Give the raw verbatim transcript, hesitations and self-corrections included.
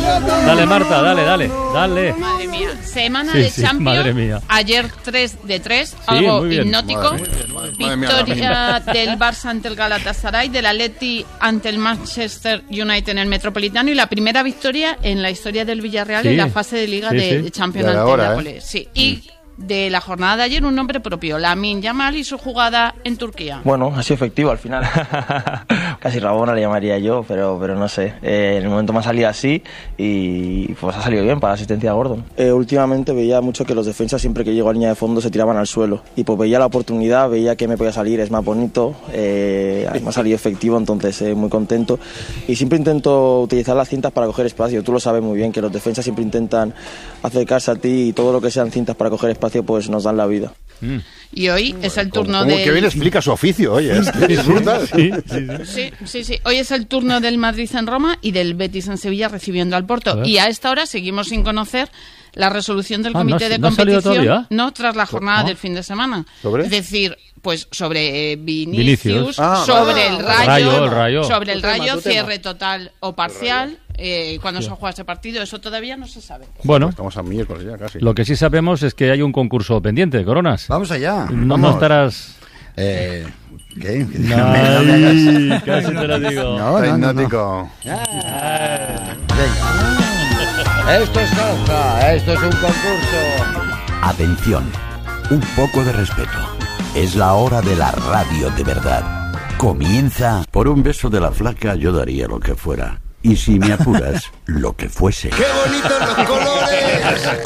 Dale, Marta, dale, dale, dale. Madre mía, semana Sí, de sí, Champions. madre mía. Ayer tres de tres, Sí, algo muy bien. hipnótico. Madre mía, madre mía, Victoria del Barça ante el Galatasaray, del Atleti ante el Manchester United en el Metropolitano y la primera victoria en la historia del Villarreal Sí. en la fase de Liga Sí, de, sí. de Champions Ya de ante ahora, el ¿eh? Nápoles. Sí. Y de la jornada de ayer un nombre propio, Lamine Yamal y su jugada en Turquía. Bueno, ha sido efectivo al final. Casi Rabona le llamaría yo, pero, pero no sé. Eh, en el momento me ha salido así y pues ha salido bien para la asistencia de Gordon. Eh, últimamente veía mucho que los defensas siempre que llego a línea de fondo se tiraban al suelo. Y pues veía la oportunidad, veía que me podía salir, es más bonito. Eh, me ha salido efectivo, entonces eh, muy contento. Y siempre intento utilizar las cintas para coger espacio. Tú lo sabes muy bien, que los defensas siempre intentan acercarse a ti y todo lo que sean cintas para coger espacio pues nos dan la vida. Mm. Y hoy es el turno Como de... que bien explica su oficio, oye. Es que disfruta. Sí, sí, sí. Sí, sí, sí. Hoy es el turno del Madrid en Roma y del Betis en Sevilla recibiendo al A Porto. ver. Y a esta hora seguimos sin conocer la resolución del Ah, comité ¿no de ha- no ha salido competición. todavía? No, tras la jornada Ah. del fin de semana. ¿Sobre? Es decir, pues sobre eh, Vinicius, Vinicius. Ah, sobre vale. el El rayo, Rayo, el Rayo. sobre el Tu tema, rayo, tu tema. cierre total o parcial, eh, cuando se juega ese partido, eso todavía no se sabe. Bueno, Estamos a miércoles ya casi. lo que sí sabemos es que hay un concurso pendiente, Coronas. Vamos allá. No, no Vamos. estarás... Eh, ¿Qué? No me- no me hagas- Ay, casi te lo digo. No, no, no, no. Hipnótico. Venga. Esto es Jauja, esto es un concurso. Atención, un poco de respeto. Es la hora de la radio de verdad. Comienza. Por un beso de la flaca yo daría lo que fuera. Y si me apuras, lo que fuese. ¡Qué bonitos los colores!